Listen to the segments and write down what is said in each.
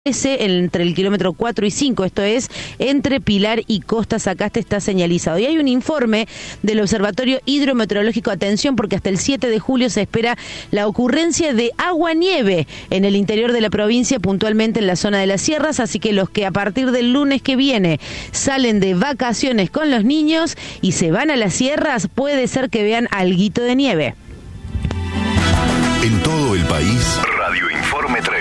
entre el kilómetro 4 y 5, esto es, entre Pilar y Costa Sacaste está señalizado. Y hay un informe del Observatorio Hidrometeorológico, atención, porque hasta el 7 de julio se espera la ocurrencia de agua-nieve en el interior de la provincia, puntualmente en la zona de las sierras, así que los que a partir del lunes que viene salen de vacaciones con los niños y se van a las sierras, puede ser que vean alguito de nieve. En todo el país, Radio Informe 3.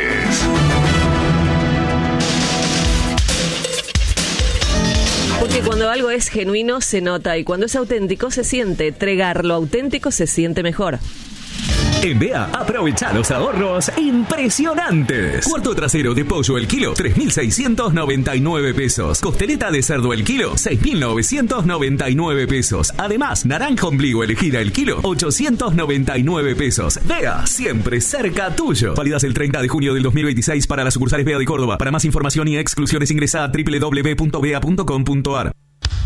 Porque cuando algo es genuino se nota y cuando es auténtico se siente. Tregar lo auténtico se siente mejor. En Bea, aprovecha los ahorros impresionantes. Cuarto trasero de pollo el kilo, 3.699 pesos. Costeleta de cerdo el kilo, 6.999 pesos. Además, naranja ombligo elegida el kilo, 899 pesos. Bea, siempre cerca tuyo. Válidas el 30 de junio del 2026 para las sucursales Bea de Córdoba. Para más información y exclusiones ingresa a www.bea.com.ar.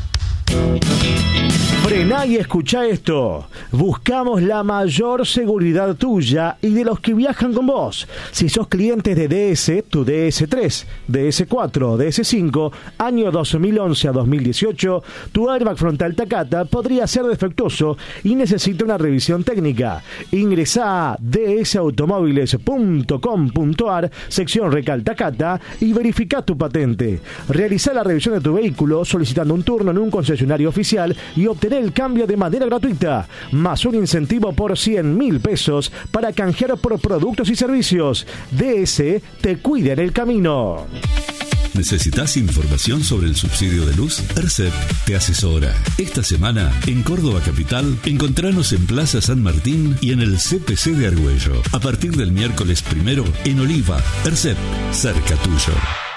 Frená y escucha esto. Buscamos la mayor seguridad tuya y de los que viajan con vos. Si sos cliente de DS, tu DS3, DS4, DS5, año 2011 a 2018, tu airbag frontal Takata podría ser defectuoso y necesita una revisión técnica. Ingresá a dsautomóviles.com.ar, sección Recal Takata, y verifica tu patente. Realizá la revisión de tu vehículo solicitando un turno en un concesionario oficial y obtener el cambio de manera gratuita, más un incentivo por 100.000 pesos para canjear por productos y servicios. DS te cuida en el camino. ¿Necesitas información sobre el subsidio de luz? ERCEP te asesora. Esta semana, en Córdoba Capital, encontranos en Plaza San Martín y en el CPC de Argüello. A partir del miércoles 1 en Oliva. ERCEP, cerca tuyo.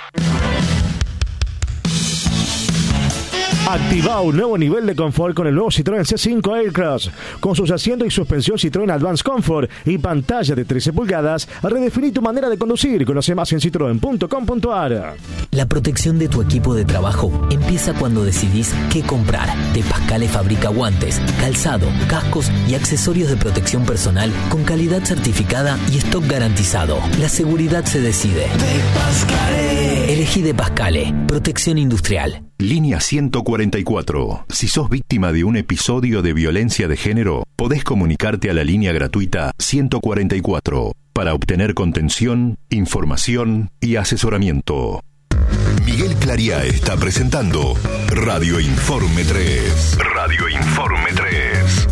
Activa un nuevo nivel de confort con el nuevo Citroën C5 Aircross. Con sus asientos y suspensión Citroën Advance Comfort y pantalla de 13 pulgadas, redefiní tu manera de conducir. Conoce más en citroen.com.ar. La protección de tu equipo de trabajo empieza cuando decidís qué comprar. De Pascale fabrica guantes, calzado, cascos y accesorios de protección personal con calidad certificada y stock garantizado. La seguridad se decide. De Pascale. Elegí De Pascale. Protección industrial. Línea 144. Si sos víctima de un episodio de violencia de género, podés comunicarte a la línea gratuita 144 para obtener contención, información y asesoramiento. Miguel Clariá está presentando Radio Informe 3. Radio Informe 3.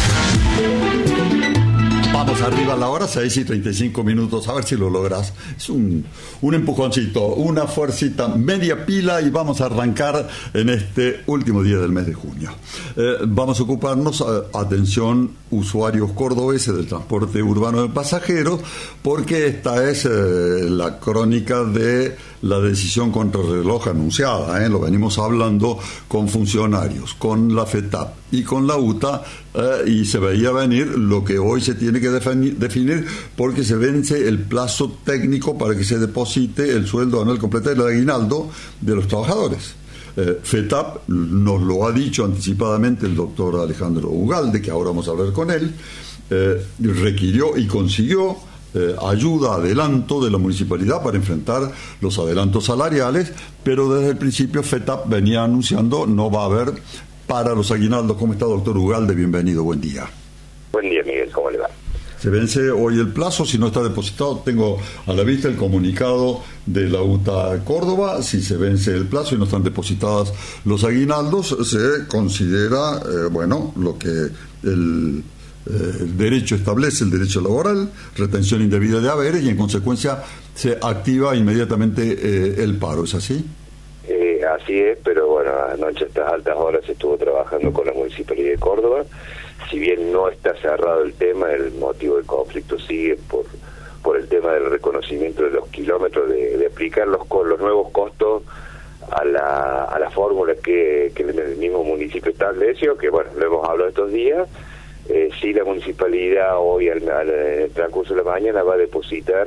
Vamos arriba a la hora, 6:35, a ver si lo logras. Es un empujoncito, una fuercita, media pila y vamos a arrancar en este último día del mes de junio. Vamos a ocuparnos, atención, usuarios cordobeses del transporte urbano de pasajeros, porque esta es la crónica de la decisión contrarreloj anunciada, lo venimos hablando con funcionarios, con la FETAP y con la UTA, y se veía venir lo que hoy se tiene que definir, porque se vence el plazo técnico para que se deposite el sueldo anual completo del aguinaldo de los trabajadores. FETAP nos lo ha dicho anticipadamente el doctor Alejandro Ugalde, que ahora vamos a hablar con él, requirió y consiguió ayuda, adelanto de la municipalidad para enfrentar los adelantos salariales, pero desde el principio FETAP venía anunciando no va a haber para los aguinaldos. ¿Cómo está, doctor Ugalde? Bienvenido, buen día. Buen día, Miguel, ¿cómo le va? Se vence hoy el plazo, si no está depositado, tengo a la vista el comunicado de la UTA Córdoba, si se vence el plazo y no están depositados los aguinaldos, se considera, lo que el derecho establece, el derecho laboral, retención indebida de haberes, y en consecuencia se activa inmediatamente el paro, ¿es así? Así es, pero bueno, anoche a estas altas horas se estuvo trabajando con la Municipalidad de Córdoba. Si bien no está cerrado el tema, el motivo del conflicto sigue por el tema del reconocimiento de los kilómetros, de aplicar los nuevos costos a la fórmula que el mismo municipio estableció, que bueno, lo hemos hablado estos días. Sí, la municipalidad hoy al transcurso de la mañana va a depositar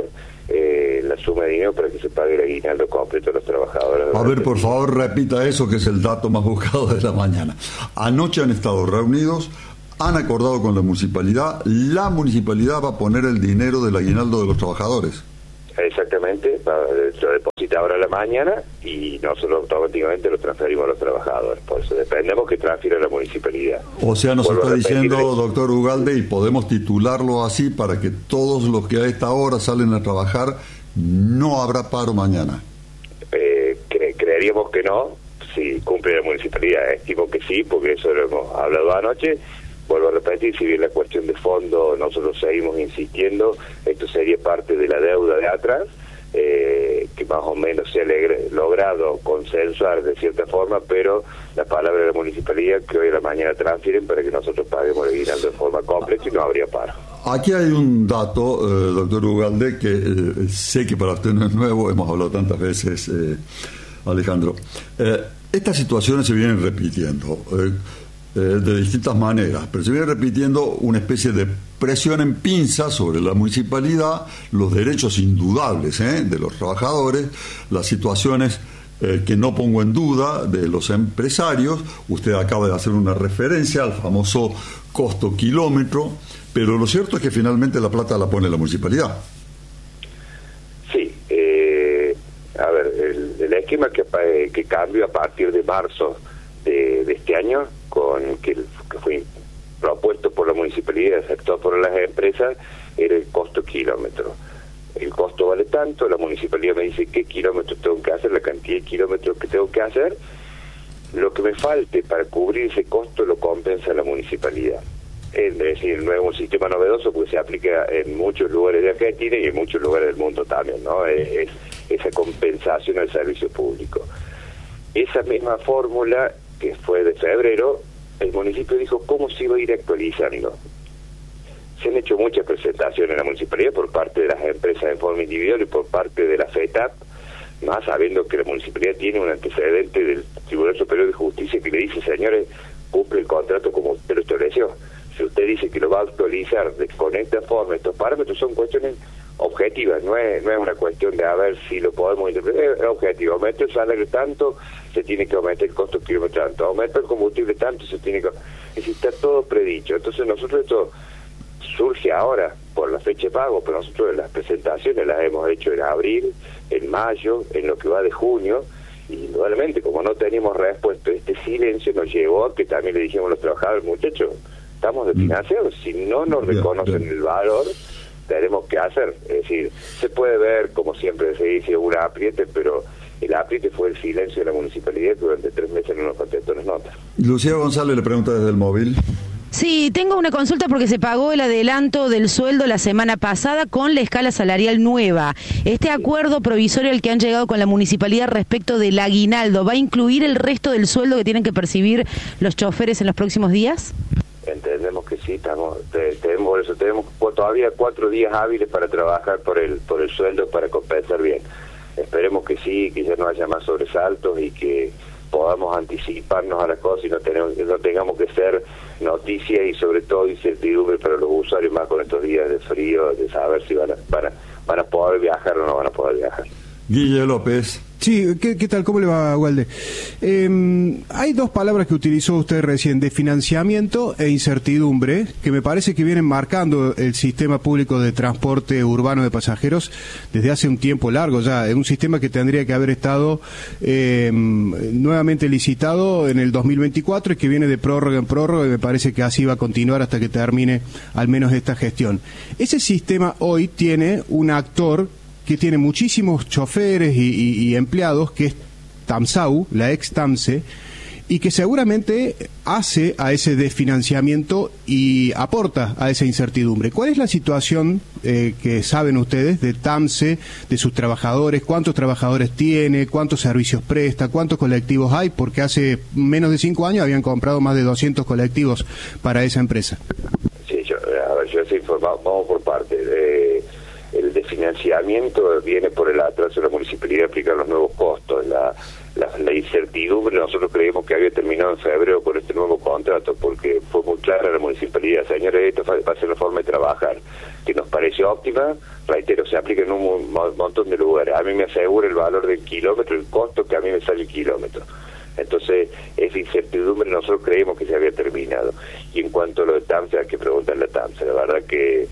la suma de dinero para que se pague el aguinaldo completo a los trabajadores. A ver, por favor, repita eso, que es el dato más buscado de la mañana. Anoche han estado reunidos, han acordado con la municipalidad va a poner el dinero del aguinaldo de los trabajadores. Exactamente, lo deposita ahora a la mañana y nosotros automáticamente lo transferimos a los trabajadores. Por eso dependemos que transfiera la municipalidad. O sea, nos está diciendo, doctor Ugalde, y podemos titularlo así para que todos los que a esta hora salen a trabajar, no habrá paro mañana. Creeríamos que no, si cumple la municipalidad. Estimo que sí, porque eso lo hemos hablado anoche. Vuelvo a repetir, si bien la cuestión de fondo nosotros seguimos insistiendo, esto sería parte de la deuda de atrás, que más o menos se ha logrado consensuar de cierta forma, pero la palabra de la municipalidad que hoy a la mañana transfieren para que nosotros paguemos el aguinaldo de forma completa y no habría paro. Aquí hay un dato, doctor Ugalde, que sé que para usted no es nuevo, hemos hablado tantas veces, Alejandro. Estas situaciones se vienen repitiendo de distintas maneras, pero se viene repitiendo una especie de presión en pinza sobre la municipalidad, los derechos indudables de los trabajadores, las situaciones que no pongo en duda de los empresarios. Usted acaba de hacer una referencia al famoso costo kilómetro, pero lo cierto es que finalmente la plata la pone la municipalidad. Sí, a ver, el esquema que cambió a partir de marzo de este año, que fue propuesto por la municipalidad y aceptado por las empresas, era el costo kilómetro. El costo vale tanto, la municipalidad me dice qué kilómetros tengo que hacer, la cantidad de kilómetros que tengo que hacer, lo que me falte para cubrir ese costo lo compensa la municipalidad. Es decir, no es un sistema novedoso porque se aplica en muchos lugares de Argentina y en muchos lugares del mundo también, ¿no? Es esa compensación al servicio público. Esa misma fórmula, que fue de febrero, el municipio dijo cómo se iba a ir actualizando. Se han hecho muchas presentaciones en la municipalidad por parte de las empresas en forma individual y por parte de la FETAP, más sabiendo que la municipalidad tiene un antecedente del Tribunal Superior de Justicia que le dice, señores, cumple el contrato como usted lo estableció. Si usted dice que lo va a actualizar con esta forma, estos parámetros son cuestiones objetivas, no es una cuestión de a ver si lo podemos interpretar, es objetivo. Aumenta el salario tanto, se tiene que aumentar el costo kilómetro tanto, aumenta el combustible tanto, se tiene que... Es decir, está todo predicho. Entonces nosotros esto surge ahora por la fecha de pago, pero nosotros las presentaciones las hemos hecho en abril, en mayo, en lo que va de junio, y indudablemente como no teníamos respuesta, este silencio nos llevó a que también le dijimos a los trabajadores, muchachos, estamos desfinanciados, si no nos reconocen el valor, tenemos que hacer. Es decir, se puede ver, como siempre se dice, un apriete, pero el apriete fue el silencio de la municipalidad que durante 3 meses no nos contestó las notas. Lucía González le pregunta desde el móvil. Sí, tengo una consulta porque se pagó el adelanto del sueldo la semana pasada con la escala salarial nueva. ¿Este acuerdo provisorio al que han llegado con la municipalidad respecto del aguinaldo va a incluir el resto del sueldo que tienen que percibir los choferes en los próximos días? Entendemos que sí, tenemos todavía 4 días hábiles para trabajar por el sueldo para compensar bien. Esperemos que sí, que ya no haya más sobresaltos y que podamos anticiparnos a las cosas y no tengamos que ser noticia y sobre todo incertidumbre para los usuarios, más con estos días de frío, de saber si van a poder viajar o no van a poder viajar. Guille López. Sí, ¿qué tal? ¿Cómo le va, Ugalde? Hay 2 palabras que utilizó usted recién, de financiamiento e incertidumbre, que me parece que vienen marcando el sistema público de transporte urbano de pasajeros desde hace un tiempo largo ya. Es un sistema que tendría que haber estado nuevamente licitado en el 2024 y que viene de prórroga en prórroga, y me parece que así va a continuar hasta que termine al menos esta gestión. Ese sistema hoy tiene un actor que tiene muchísimos choferes y empleados, que es TAMSAU, la ex TAMSE, y que seguramente hace a ese desfinanciamiento y aporta a esa incertidumbre. ¿Cuál es la situación que saben ustedes de TAMSE, de sus trabajadores? ¿Cuántos trabajadores tiene? ¿Cuántos servicios presta? ¿Cuántos colectivos hay? Porque hace menos de 5 años habían comprado más de 200 colectivos para esa empresa. Sí, yo estoy informado, vamos por parte. El desfinanciamiento viene por el atraso de la municipalidad de aplicar los nuevos costos. La incertidumbre, nosotros creímos que había terminado en febrero con este nuevo contrato, porque fue muy clara la municipalidad, señores, esto va a ser la forma de trabajar, que nos pareció óptima, reitero, se aplica en un montón de lugares. A mí me asegura el valor del kilómetro, el costo que a mí me sale el kilómetro. Entonces, esa incertidumbre nosotros creímos que se había terminado. Y en cuanto a lo de TAMSA, que preguntan la TAMSA, la verdad que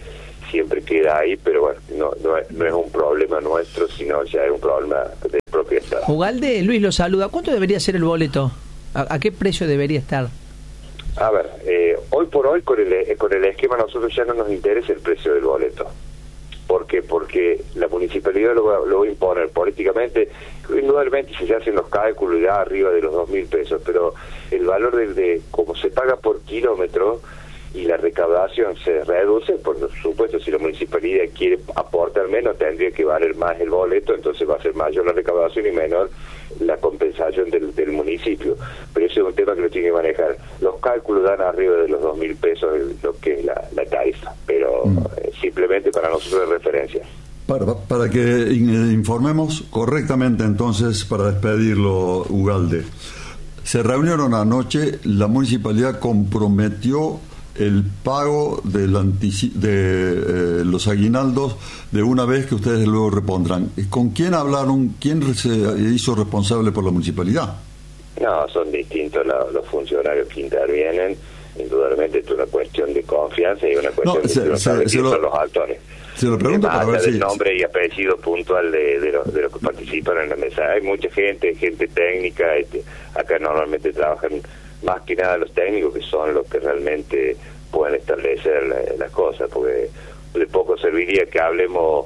siempre queda ahí, pero bueno, no es un problema nuestro, sino ya es un problema del propio Estado. Ugalde, Luis lo saluda. ¿Cuánto debería ser el boleto? ¿A qué precio debería estar? A ver, hoy por hoy con el esquema nosotros ya no nos interesa el precio del boleto. ¿Por qué? Porque la municipalidad lo va a imponer políticamente. Indudablemente si se hacen los cálculos ya arriba de los 2.000 pesos, pero el valor de como se paga por kilómetro y la recaudación se reduce, por supuesto si la municipalidad quiere aportar menos tendría que valer más el boleto, entonces va a ser mayor la recaudación y menor la compensación del municipio, pero ese es un tema que lo tiene que manejar. Los cálculos dan arriba de los 2.000 pesos lo que es la tarifa, pero simplemente para nosotros es referencia. Para que informemos correctamente entonces, para despedirlo, Ugalde, se reunieron anoche, la municipalidad comprometió el pago de los aguinaldos de una vez que ustedes luego repondrán. ¿Con quién hablaron? ¿Quién se hizo responsable por la municipalidad? No, son distintos los funcionarios que intervienen. Indudablemente es una cuestión de confianza y una cuestión son los actores. Se lo pregunto para ver si... del nombre y apellido puntual de los que participan en la mesa. Hay mucha gente técnica. Acá normalmente trabajan más que nada los técnicos, que son los que realmente pueden establecer las cosas, porque de poco serviría que hablemos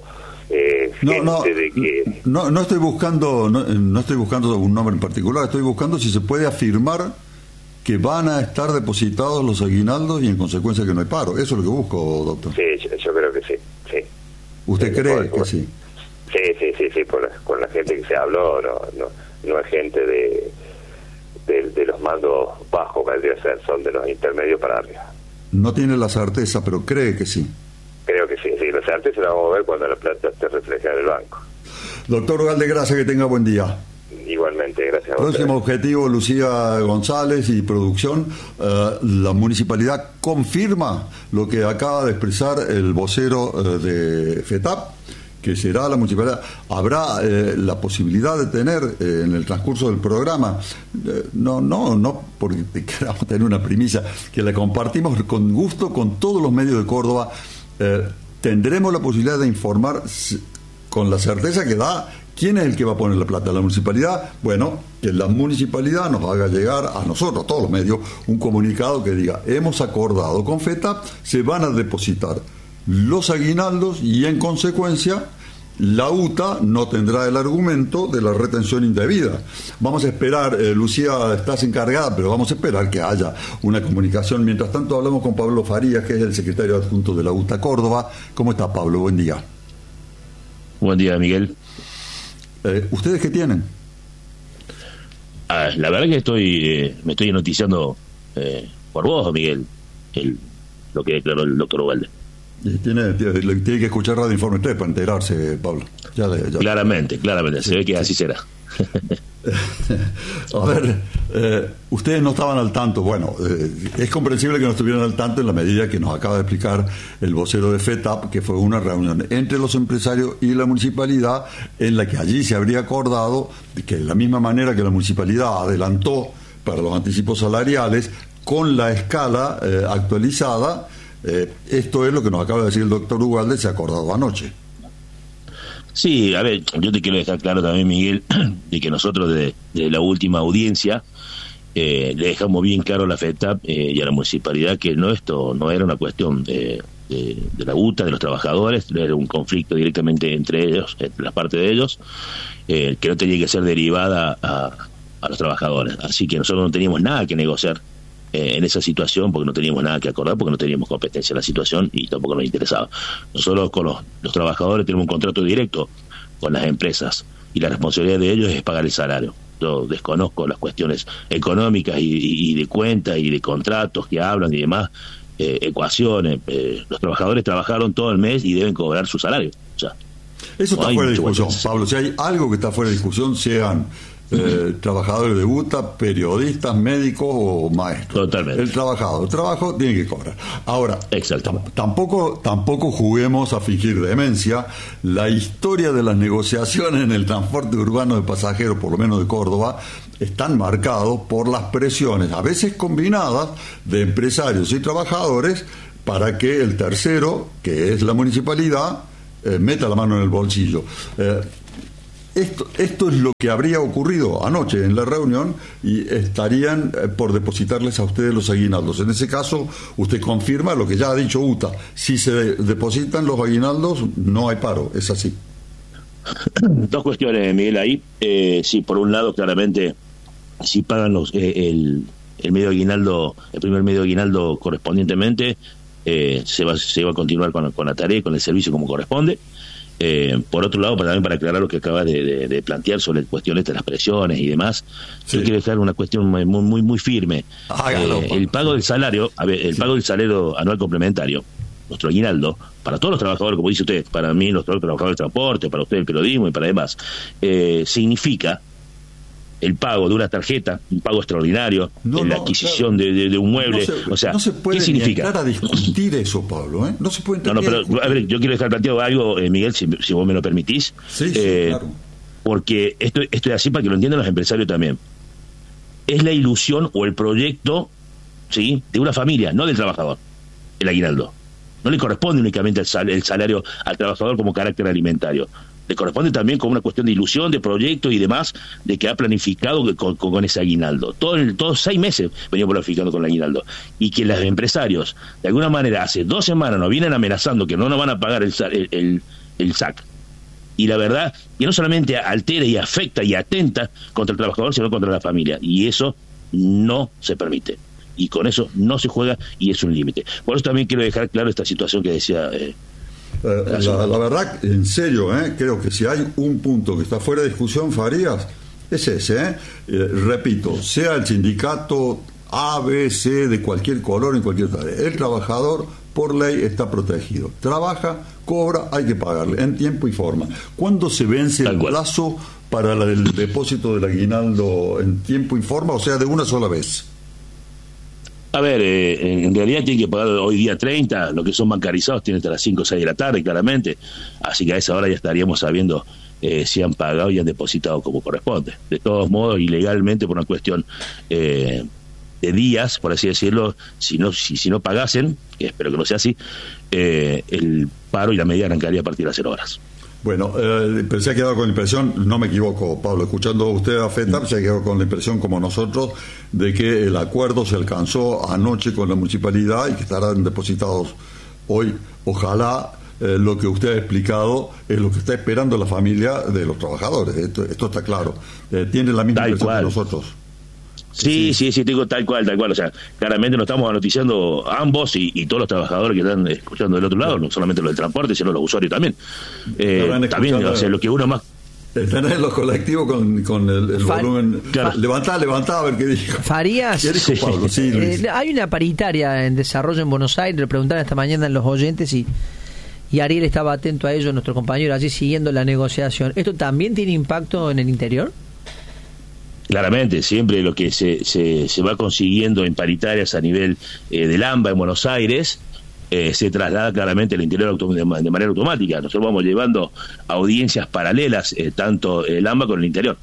no estoy buscando un nombre en particular, estoy buscando si se puede afirmar que van a estar depositados los aguinaldos y en consecuencia que no hay paro. Eso es lo que busco, doctor. Sí, yo creo que sí. ¿Usted cree que sí? Sí, con la gente que se habló, no es gente de los mandos bajos, vendría a ser, son de los intermedios para arriba. No tiene la certeza, pero cree que sí. Creo que sí, la certeza la vamos a ver cuando la plata esté reflejada en el banco. Doctor Ugalde, gracias, que tenga buen día. Igualmente, gracias. Próximo objetivo, Lucía González y producción. La municipalidad confirma lo que acaba de expresar el vocero de FETAP, que será la municipalidad. Habrá la posibilidad de tener en el transcurso del programa, no porque queramos tener una primicia, que la compartimos con gusto con todos los medios de Córdoba, tendremos la posibilidad de informar con la certeza que da quién es el que va a poner la plata. La municipalidad, bueno, que la municipalidad nos haga llegar a nosotros, a todos los medios, un comunicado que diga: hemos acordado con FETAP, se van a depositar los aguinaldos y en consecuencia la UTA no tendrá el argumento de la retención indebida. Vamos a esperar, Lucía, estás encargada, pero vamos a esperar que haya una comunicación. Mientras tanto hablamos con Pablo Farías, que es el secretario adjunto de la UTA Córdoba. ¿Cómo está, Pablo? Buen día. Buen día, Miguel. ¿Ustedes qué tienen? La verdad que me estoy noticiando por vos, Miguel, lo que declaró el doctor Ugalde. Tiene que escuchar Radio Informe 3 para enterarse, Pablo. Ya. Claramente, se ve que así será. A ver, ustedes no estaban al tanto. Bueno, es comprensible que no estuvieran al tanto en la medida que nos acaba de explicar el vocero de FETAP, que fue una reunión entre los empresarios y la municipalidad, en la que allí se habría acordado que de la misma manera que la municipalidad adelantó para los anticipos salariales, con la escala actualizada, esto es lo que nos acaba de decir el doctor Ugalde, se ha acordado anoche. Sí, a ver, yo te quiero dejar claro también, Miguel, de que nosotros de la última audiencia le dejamos bien claro a la FETAP y a la municipalidad que esto no era una cuestión de la UTA, de los trabajadores, era un conflicto directamente entre ellos, entre las partes de ellos, que no tenía que ser derivada a los trabajadores. Así que nosotros no teníamos nada que negociar en esa situación, porque no teníamos nada que acordar, porque no teníamos competencia en la situación y tampoco nos interesaba. Nosotros con los trabajadores tenemos un contrato directo con las empresas y la responsabilidad de ellos es pagar el salario. Yo desconozco las cuestiones económicas y de cuentas y de contratos que hablan y demás, ecuaciones. Los trabajadores trabajaron todo el mes y deben cobrar su salario. O sea, eso está fuera de discusión, Pablo. Si hay algo que está fuera de discusión, sean trabajadores de UTA, periodistas, médicos o maestros. Totalmente. El trabajo tiene que cobrar. Ahora, tampoco juguemos a fingir demencia. La historia de las negociaciones en el transporte urbano de pasajeros, por lo menos de Córdoba, están marcados por las presiones, a veces combinadas, de empresarios y trabajadores para que el tercero, que es la municipalidad, meta la mano en el bolsillo. Esto es lo que habría ocurrido anoche en la reunión y estarían por depositarles a ustedes los aguinaldos. En ese caso, usted confirma lo que ya ha dicho UTA. Si se depositan los aguinaldos, no hay paro. Es así. Dos cuestiones, Miguel, ahí. Sí, por un lado, claramente, si pagan el medio aguinaldo, el primer medio aguinaldo correspondientemente, se va a continuar con la tarea y con el servicio como corresponde. Por otro lado, también para aclarar lo que acabas de plantear sobre cuestiones de las presiones y demás, yo quiero dejar una cuestión muy firme. El pago del salario, el pago del salario anual complementario, nuestro aguinaldo, para todos los trabajadores, como dice usted, para mí, los trabajadores del transporte, para usted el periodismo y para demás, significa el pago de una tarjeta, un pago extraordinario, la adquisición de un mueble. No se puede ¿qué significa? entrar a discutir eso, Pablo. No se puede entrar pero a ver, yo quiero dejar planteado algo, Miguel, si vos me lo permitís. Sí, claro. Porque esto es así para que lo entiendan los empresarios también. Es la ilusión o el proyecto, ¿sí?, de una familia, no del trabajador, el aguinaldo. No le corresponde únicamente el salario al trabajador como carácter alimentario. Le corresponde también como una cuestión de ilusión, de proyecto y demás, de que ha planificado con ese aguinaldo. Todos 6 meses venimos planificando con el aguinaldo. Y que los empresarios, de alguna manera, hace 2 semanas nos vienen amenazando que no nos van a pagar el SAC. Y la verdad, que no solamente altera y afecta y atenta contra el trabajador, sino contra la familia. Y eso no se permite. Y con eso no se juega y es un límite. Por eso también quiero dejar claro esta situación que decía... La verdad, en serio, creo que si hay un punto que está fuera de discusión, Farías, es ese. Repito, sea el sindicato A, B, C, de cualquier color, en cualquier tarea, el trabajador por ley está protegido. Trabaja, cobra, hay que pagarle en tiempo y forma. ¿Cuándo se vence el plazo para el depósito del aguinaldo en tiempo y forma? O sea, de una sola vez. A ver, en realidad tienen que pagar hoy día 30, lo que son bancarizados tienen hasta las 5 o 6 de la tarde, claramente. Así que a esa hora ya estaríamos sabiendo si han pagado y han depositado como corresponde. De todos modos, ilegalmente, por una cuestión de días, por así decirlo, si no pagasen, que espero que no sea así, el paro y la medida arrancaría a partir de las 0 horas. Bueno, pero se ha quedado con la impresión, no me equivoco, Pablo, escuchando a usted a FETAP, se ha quedado con la impresión, como nosotros, de que el acuerdo se alcanzó anoche con la municipalidad y que estarán depositados hoy. Ojalá lo que usted ha explicado es lo que está esperando la familia de los trabajadores. Esto está claro. Tiene la misma impresión que nosotros. Sí, digo tal cual. O sea, claramente nos estamos anoticiando ambos y todos los trabajadores que están escuchando del otro lado, no solamente los del transporte, sino los usuarios también. También, o sea, lo que uno más... Están en los colectivos con el volumen... Claro. Levantá, a ver qué dijo. Farías, ¿Qué dijo Pablo? Sí, hay una paritaria en desarrollo en Buenos Aires, le preguntaron esta mañana en los oyentes y Ariel estaba atento a ello, nuestro compañero, allí siguiendo la negociación. ¿Esto también tiene impacto en el interior? Claramente, siempre lo que se va consiguiendo en paritarias a nivel del AMBA en Buenos Aires se traslada claramente al interior de manera automática. Nosotros vamos llevando audiencias paralelas, tanto el AMBA con el interior.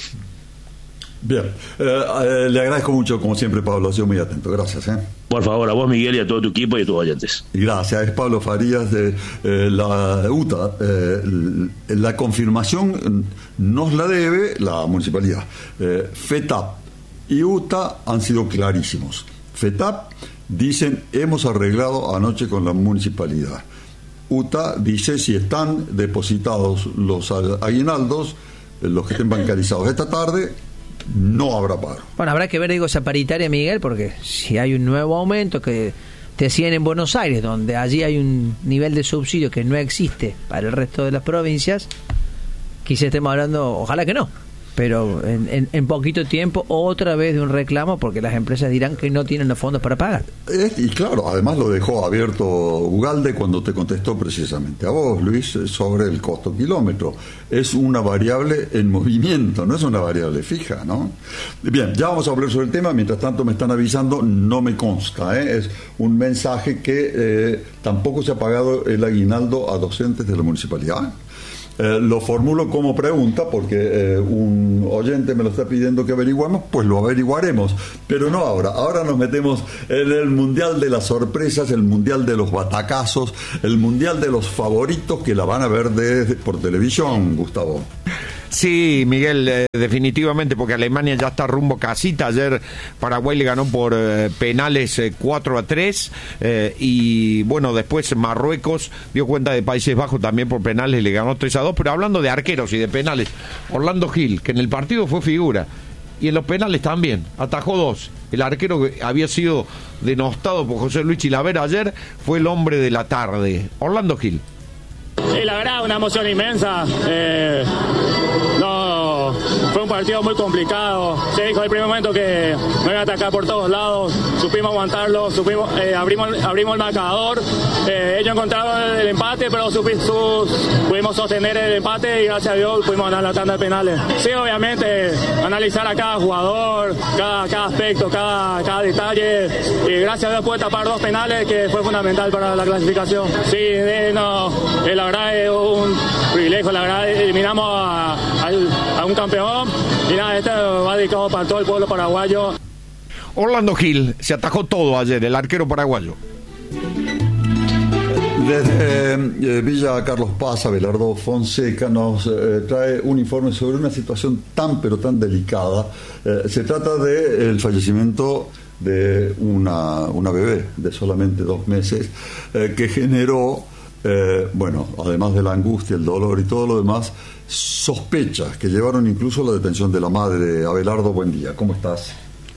Bien, le agradezco mucho, como siempre, Pablo, ha sido muy atento. Gracias. Por favor, a vos, Miguel, y a todo tu equipo y a tus oyentes. Gracias, es Pablo Farías de la UTA. La confirmación nos la debe la municipalidad. FETAP y UTA han sido clarísimos. FETAP dicen, hemos arreglado anoche con la municipalidad. UTA dice, si están depositados los aguinaldos, los que estén bancarizados esta tarde, no habrá paro. Bueno, habrá que ver, esa paritaria, Miguel, porque si hay un nuevo aumento que te decían en Buenos Aires, donde allí hay un nivel de subsidio que no existe para el resto de las provincias, quizá estemos hablando, ojalá que no, pero en poquito tiempo otra vez de un reclamo, porque las empresas dirán que no tienen los fondos para pagar. Y claro, además lo dejó abierto Ugalde cuando te contestó precisamente a vos, Luis, sobre el costo kilómetro. Es una variable en movimiento, no es una variable fija, ¿no? Bien, ya vamos a hablar sobre el tema. Mientras tanto me están avisando, no me consta, es un mensaje que tampoco se ha pagado el aguinaldo a docentes de la municipalidad. Lo formulo como pregunta porque un oyente me lo está pidiendo que averiguemos, pues lo averiguaremos, pero no ahora. Ahora nos metemos en el mundial de las sorpresas, el mundial de los batacazos, el mundial de los favoritos que la van a ver por televisión, Gustavo. Sí, Miguel, definitivamente, porque Alemania ya está rumbo casita. Ayer Paraguay le ganó por penales 4-3 y bueno, después Marruecos dio cuenta de Países Bajos también por penales, le ganó 3-2. Pero hablando de arqueros y de penales, Orlando Gil, que en el partido fue figura y en los penales también, atajó 2. El arquero que había sido denostado por José Luis Chilavera ayer fue el hombre de la tarde, Orlando Gil. Sí, la verdad, una emoción inmensa. No, fue un partido muy complicado. Se dijo en el primer momento que me iban a atacar por todos lados. Supimos aguantarlo, abrimos el marcador. Ellos encontraron el empate, pero pudimos sostener el empate y gracias a Dios pudimos ganar la tanda de penales. Sí, obviamente, analizar a cada jugador, cada aspecto, cada detalle. Y gracias a Dios pude tapar 2 penales que fue fundamental para la clasificación. Sí, la verdad es un privilegio, la verdad eliminamos a un campeón y nada, este va dedicado para todo el pueblo paraguayo. Orlando Gil se atajó todo ayer, el arquero paraguayo. Desde Villa Carlos Paz, Abelardo Fonseca nos trae un informe sobre una situación tan pero tan delicada. Se trata del fallecimiento de una bebé de solamente 2 meses que generó además de la angustia, el dolor y todo lo demás, sospechas que llevaron incluso a la detención de la madre. Abelardo, buen día, ¿cómo estás?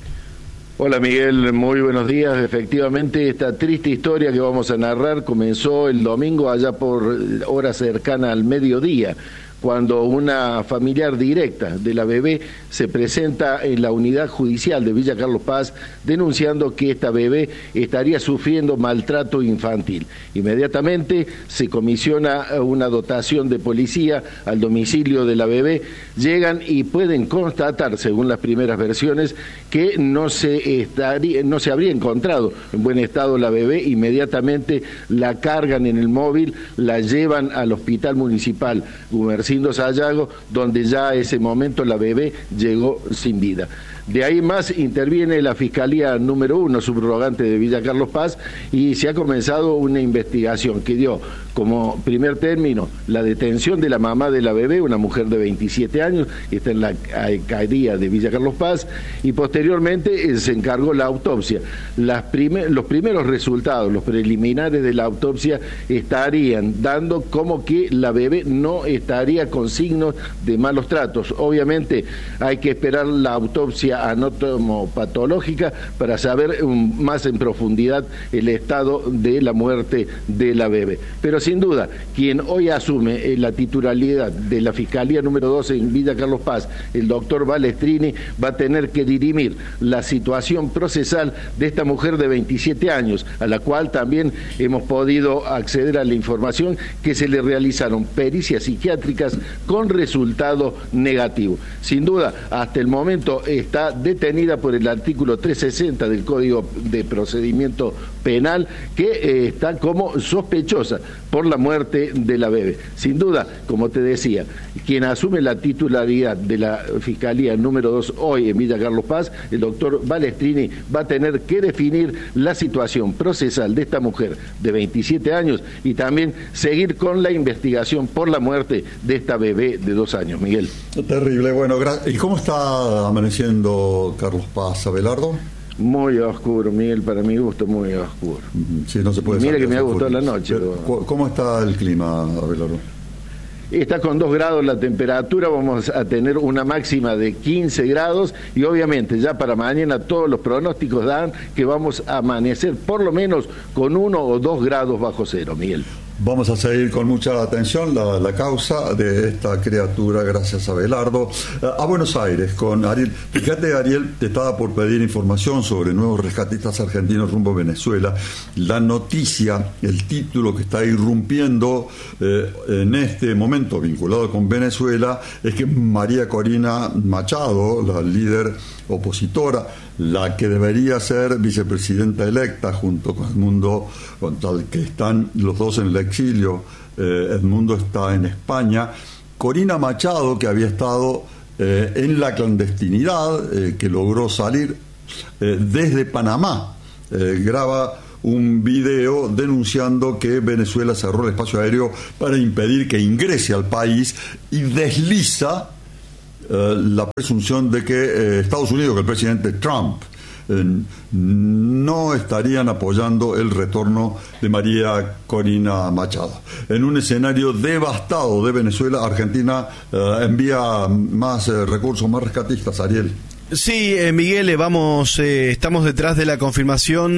Hola Miguel, muy buenos días. Efectivamente, esta triste historia que vamos a narrar comenzó el domingo allá por hora cercana al mediodía, cuando una familiar directa de la bebé se presenta en la unidad judicial de Villa Carlos Paz denunciando que esta bebé estaría sufriendo maltrato infantil. Inmediatamente se comisiona una dotación de policía al domicilio de la bebé, llegan y pueden constatar, según las primeras versiones, que no se habría encontrado en buen estado la bebé. Inmediatamente la cargan en el móvil, la llevan al hospital municipal Gumersindo Sayago, donde ya a ese momento la bebé llegó sin vida. De ahí más interviene la Fiscalía número 1, subrogante de Villa Carlos Paz, y se ha comenzado una investigación que dio como primer término la detención de la mamá de la bebé, una mujer de 27 años, que está en la alcaldía de Villa Carlos Paz, y posteriormente se encargó la autopsia. Los primeros resultados, los preliminares de la autopsia, estarían dando como que la bebé no estaría con signos de malos tratos. Obviamente hay que esperar la autopsia anatomopatológica para saber más en profundidad el estado de la muerte de la bebé. Pero sin duda, quien hoy asume la titularidad de la Fiscalía número 12 en Villa Carlos Paz, el doctor Balestrini, va a tener que dirimir la situación procesal de esta mujer de 27 años, a la cual también hemos podido acceder a la información que se le realizaron pericias psiquiátricas con resultado negativo. Sin duda, hasta el momento está detenida por el artículo 360 del Código de Procedimiento Penal, que está como sospechosa por la muerte de la bebé. Sin duda, como te decía, quien asume la titularidad de la Fiscalía número 2 hoy en Villa Carlos Paz, el doctor Balestrini, va a tener que definir la situación procesal de esta mujer de 27 años y también seguir con la investigación por la muerte de esta bebé de 2 años, Miguel. Terrible. Bueno, ¿y cómo está amaneciendo Carlos Paz, Abelardo? Muy oscuro, Miguel, para mi gusto, muy oscuro. Sí, no se puede. Mira que me ha gustado la noche. ¿Cómo está el clima, Abelardo? Está con 2 grados la temperatura, vamos a tener una máxima de 15 grados y obviamente ya para mañana todos los pronósticos dan que vamos a amanecer por lo menos con 1 o 2 grados bajo cero, Miguel. Vamos a seguir con mucha atención la causa de esta criatura, gracias a Abelardo. A Buenos Aires con Ariel. Fíjate, Ariel, te estaba por pedir información sobre nuevos rescatistas argentinos rumbo a Venezuela. La noticia, el título que está irrumpiendo en este momento vinculado con Venezuela es que María Corina Machado, la líder opositora, la que debería ser vicepresidenta electa junto con Edmundo, con tal que están los dos en el exilio, Edmundo está en España, Corina Machado, que había estado en la clandestinidad, que logró salir desde Panamá, graba un video denunciando que Venezuela cerró el espacio aéreo para impedir que ingrese al país y desliza la presunción de que Estados Unidos, que el presidente Trump, no estarían apoyando el retorno de María Corina Machado. En un escenario devastado de Venezuela, Argentina envía más recursos, más rescatistas. Ariel. Sí, Miguel, estamos detrás de la confirmación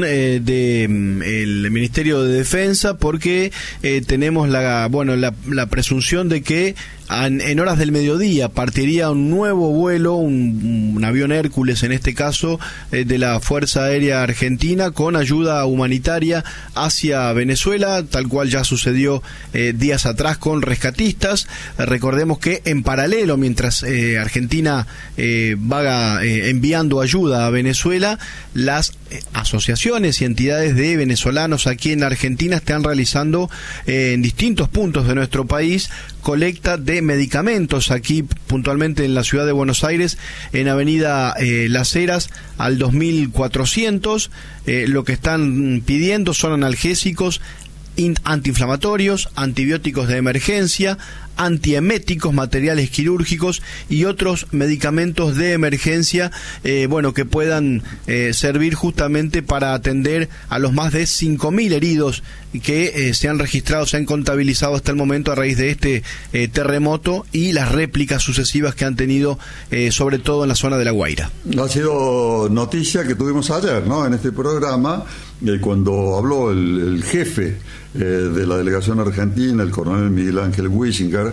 del Ministerio de Defensa, porque tenemos la presunción de que en horas del mediodía partiría un nuevo vuelo, un avión Hércules en este caso, de la Fuerza Aérea Argentina, con ayuda humanitaria hacia Venezuela, tal cual ya sucedió días atrás con rescatistas. Recordemos que en paralelo, mientras Argentina va enviando ayuda a Venezuela, las asociaciones y entidades de venezolanos aquí en Argentina están realizando en distintos puntos de nuestro país colecta de medicamentos, aquí puntualmente en la ciudad de Buenos Aires, en Avenida Las Heras al 2400. Lo que están pidiendo son analgésicos, antiinflamatorios, antibióticos de emergencia, antieméticos, materiales quirúrgicos y otros medicamentos de emergencia, que puedan servir justamente para atender a los más de 5.000 heridos que se han registrado, se han contabilizado hasta el momento a raíz de este terremoto y las réplicas sucesivas que han tenido, sobre todo en la zona de La Guaira. Ha sido noticia que tuvimos ayer, ¿no?, en este programa, cuando habló el jefe de la delegación argentina, el coronel Miguel Ángel Wischinger,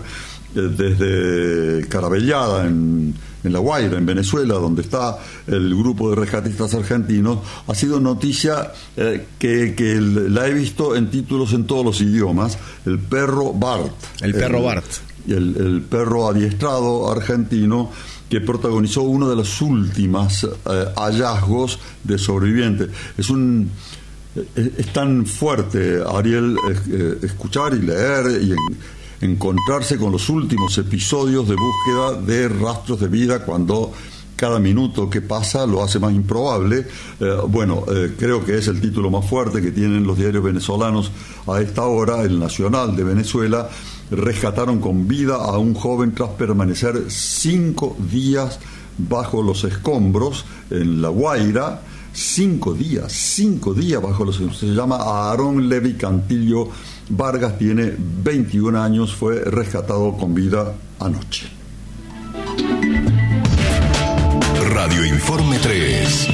desde Carabellada, en La Guaira, en Venezuela, donde está el grupo de rescatistas argentinos. Ha sido noticia que la he visto en títulos en todos los idiomas: el perro Bart. El perro Bart. El perro adiestrado argentino que protagonizó uno de los últimos hallazgos de sobrevivientes. Es tan fuerte, Ariel, escuchar y leer y encontrarse con los últimos episodios de búsqueda de rastros de vida, cuando cada minuto que pasa lo hace más improbable. Creo que es el título más fuerte que tienen los diarios venezolanos a esta hora. El Nacional de Venezuela: rescataron con vida a un joven tras permanecer 5 días bajo los escombros en La Guaira. 5 días bajo los escombros. Se llama Aarón Levi Cantillo Vargas, tiene 21 años, fue rescatado con vida anoche. Radio Informe 3.